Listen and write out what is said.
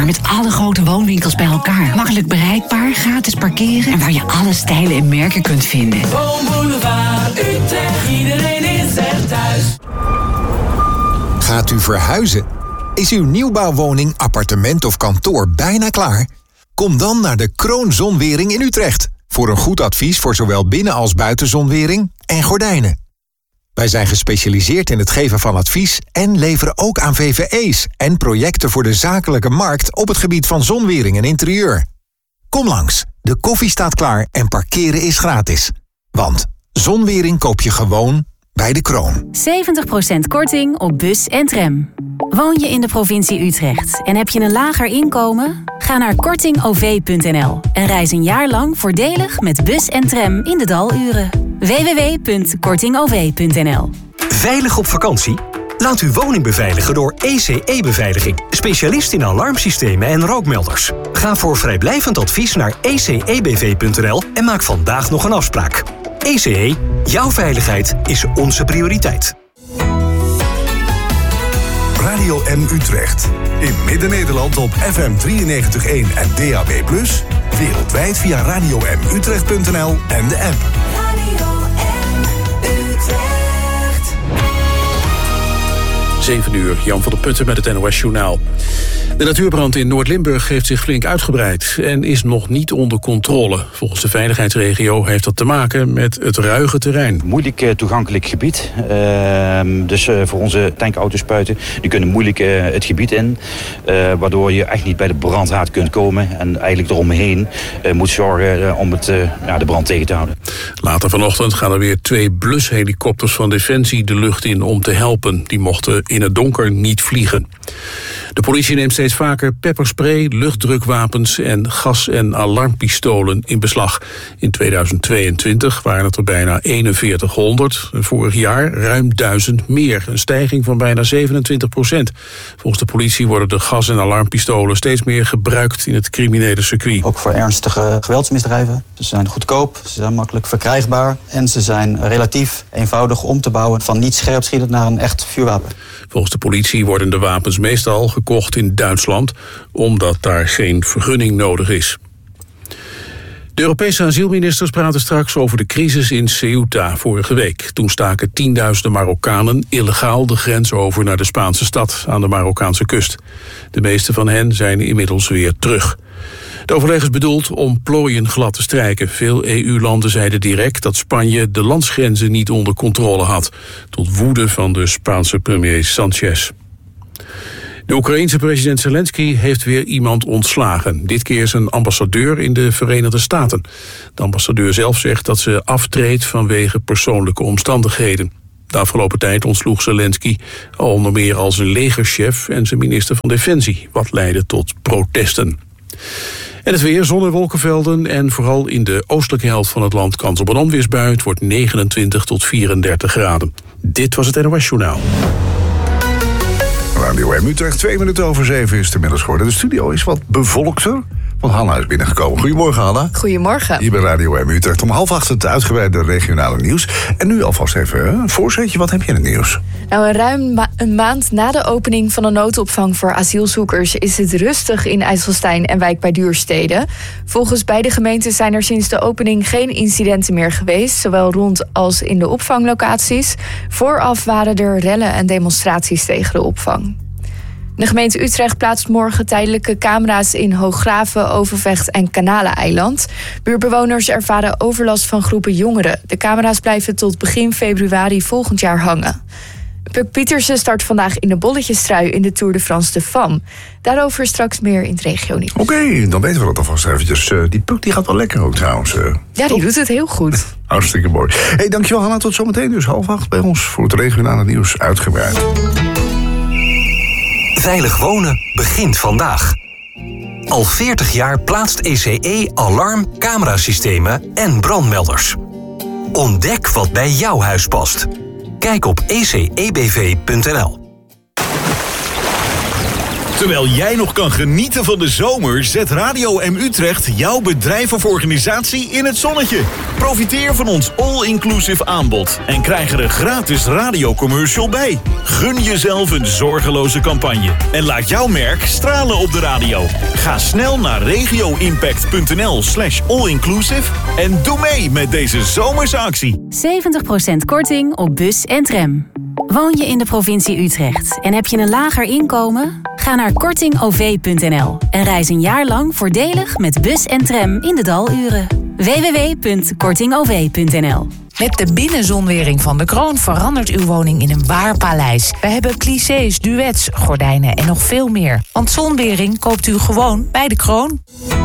maar met alle grote woonwinkels bij elkaar. Makkelijk bereikbaar, gratis parkeren en waar je alle stijlen en merken kunt vinden. Woonboulevard Utrecht, iedereen is er thuis. Gaat u verhuizen? Is uw nieuwbouwwoning, appartement of kantoor bijna klaar? Kom dan naar de Kroon Zonwering in Utrecht. Voor een goed advies voor zowel binnen- als buitenzonwering en gordijnen. Wij zijn gespecialiseerd in het geven van advies en leveren ook aan VVE's en projecten voor de zakelijke markt op het gebied van zonwering en interieur. Kom langs, de koffie staat klaar en parkeren is gratis. Want zonwering koop je gewoon bij de Kroon. 70% korting op bus en tram. Woon je in de provincie Utrecht en heb je een lager inkomen? Ga naar kortingov.nl en reis een jaar lang voordelig met bus en tram in de daluren. www.kortingov.nl. Veilig op vakantie? Laat uw woning beveiligen door ECE-beveiliging. Specialist in alarmsystemen en rookmelders. Ga voor vrijblijvend advies naar ecebv.nl en maak vandaag nog een afspraak. ECE, jouw veiligheid is onze prioriteit. Radio M Utrecht. In Midden-Nederland op FM 93.1 en DAB+. Wereldwijd via radiomutrecht.nl en de app. Radio M Utrecht. 7 uur, Jan van der Putten met het NOS-journaal. De natuurbrand in Noord-Limburg heeft zich flink uitgebreid en is nog niet onder controle. Volgens de veiligheidsregio heeft dat te maken met het ruige terrein. Moeilijk toegankelijk gebied. Dus voor onze tankauto's-spuiten, die kunnen moeilijk het gebied in. Waardoor je echt niet bij de brandhaard kunt komen. En eigenlijk eromheen moet zorgen om de brand tegen te houden. Later vanochtend gaan er weer 2 blushelikopters van Defensie de lucht in om te helpen. Die mochten in het donker niet vliegen. De politie neemt steeds vaker pepperspray, luchtdrukwapens en gas- en alarmpistolen in beslag. In 2022 waren het er bijna 4100. Vorig jaar ruim 1000 meer. Een stijging van bijna 27%. Volgens de politie worden de gas- en alarmpistolen steeds meer gebruikt in het criminele circuit. Ook voor ernstige geweldsmisdrijven. Ze zijn goedkoop, ze zijn makkelijk verkrijgbaar en ze zijn relatief eenvoudig om te bouwen van niet scherpschietend naar een echt vuurwapen. Volgens de politie worden de wapens meestal gekocht in Duitsland, omdat daar geen vergunning nodig is. De Europese asielministers praten straks over de crisis in Ceuta vorige week. Toen staken 10.000 Marokkanen illegaal de grens over naar de Spaanse stad aan de Marokkaanse kust. De meeste van hen zijn inmiddels weer terug. De overleg is bedoeld om plooien glad te strijken. Veel EU-landen zeiden direct dat Spanje de landsgrenzen niet onder controle had. Tot woede van de Spaanse premier Sanchez. De Oekraïense president Zelensky heeft weer iemand ontslagen. Dit keer zijn ambassadeur in de Verenigde Staten. De ambassadeur zelf zegt dat ze aftreedt vanwege persoonlijke omstandigheden. De afgelopen tijd ontsloeg Zelensky onder meer al zijn legerchef en zijn minister van Defensie, wat leidde tot protesten. En het weer, zon en wolkenvelden en vooral in de oostelijke helft van het land kans op een onweersbui. Het wordt 29 tot 34 graden. Dit was het NOS Journaal. Radio M Utrecht, 7 minuten over 7 is het inmiddels geworden. De studio is wat bevolkter, want Hanna is binnengekomen. Goedemorgen, Hanna. Goedemorgen. Hier bij Radio M Utrecht om 7:30 het uitgebreide regionale nieuws. En nu alvast even een voorzetje, wat heb je in het nieuws? Nou, ruim een maand na de opening van de noodopvang voor asielzoekers is het rustig in IJsselstein en Wijk bij Duurstede. Volgens beide gemeenten zijn er sinds de opening geen incidenten meer geweest, zowel rond als in de opvanglocaties. Vooraf waren er rellen en demonstraties tegen de opvang. De gemeente Utrecht plaatst morgen tijdelijke camera's in Hooggraven, Overvecht en Kanaleneiland. Buurtbewoners ervaren overlast van groepen jongeren. De camera's blijven tot begin februari volgend jaar hangen. Puk Pietersen start vandaag in de bolletjestrui in de Tour de France de Femme. Daarover straks meer in het regionieuws. Oké, dan weten we dat alvast eventjes. Die Puk die gaat wel lekker ook trouwens. Ja, die doet het heel goed. Hartstikke mooi. Hey, dankjewel Hanna, tot zometeen. Dus 7:30 bij ons voor het regionale nieuws uitgebreid. Veilig wonen begint vandaag. Al 40 jaar plaatst ECE alarm, camerasystemen en brandmelders. Ontdek wat bij jouw huis past. Kijk op ecebv.nl. Terwijl jij nog kan genieten van de zomer, zet Radio M Utrecht jouw bedrijf of organisatie in het zonnetje. Profiteer van ons all-inclusive aanbod en krijg er een gratis radiocommercial bij. Gun jezelf een zorgeloze campagne en laat jouw merk stralen op de radio. Ga snel naar regioimpact.nl/allinclusive en doe mee met deze zomerse actie. 70% korting op bus en tram. Woon je in de provincie Utrecht en heb je een lager inkomen? Ga naar kortingov.nl en reis een jaar lang voordelig met bus en tram in de daluren. www.kortingov.nl. Met de binnenzonwering van De Kroon verandert uw woning in een waar paleis. We hebben clichés, duets, gordijnen en nog veel meer. Want zonwering koopt u gewoon bij De Kroon.